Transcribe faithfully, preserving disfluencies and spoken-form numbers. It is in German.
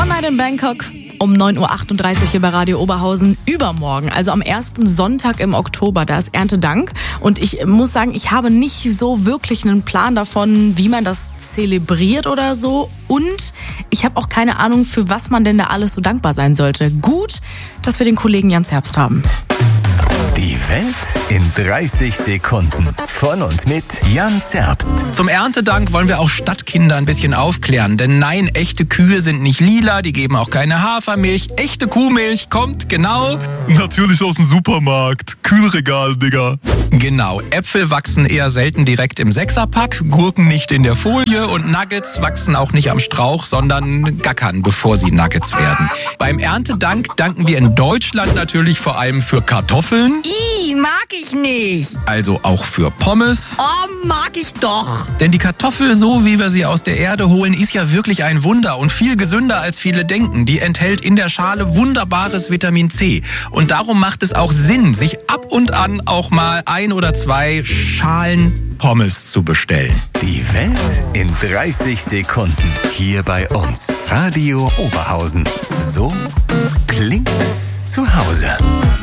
One Night in Bangkok um neun Uhr achtunddreißig hier bei Radio Oberhausen. Übermorgen, also am ersten Sonntag im Oktober, da ist Erntedank. Und ich muss sagen, ich habe nicht so wirklich einen Plan davon, wie man das zelebriert oder so. Und ich habe auch keine Ahnung, für was man denn da alles so dankbar sein sollte. Gut, dass wir den Kollegen Jan Zerbst haben. Die Welt in dreißig Sekunden. Von und mit Jan Zerbst. Zum Erntedank wollen wir auch Stadtkinder ein bisschen aufklären. Denn nein, echte Kühe sind nicht lila, die geben auch keine Hafermilch. Echte Kuhmilch kommt genau... Natürlich aus dem Supermarkt. Kühlregal, Digga. Genau, Äpfel wachsen eher selten direkt im Sechserpack, Gurken nicht in der Folie und Nuggets wachsen auch nicht am Strauch, sondern gackern, bevor sie Nuggets werden. Beim Erntedank danken wir in Deutschland natürlich vor allem für Kartoffeln. Ih, mag ich nicht. Also auch für Pommes. Oh, mag ich doch. Denn die Kartoffel, so wie wir sie aus der Erde holen, ist ja wirklich ein Wunder und viel gesünder als viele denken. Die enthält in der Schale wunderbares Vitamin C. Und darum macht es auch Sinn, sich ab und an auch mal ein oder zwei Schalen Pommes zu bestellen. Die Welt in dreißig Sekunden. Hier bei uns. Radio Oberhausen. So klingt zu Hause.